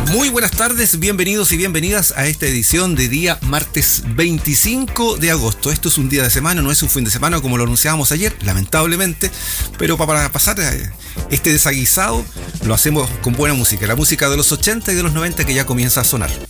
Muy buenas tardes, bienvenidos y bienvenidas a esta edición de día martes 25 de agosto. Esto es un día de semana, no es un fin de semana como lo anunciábamos ayer, lamentablemente, pero para pasar este desaguisado lo hacemos con buena música, la música de los 80 y de los 90 que ya comienza a sonar.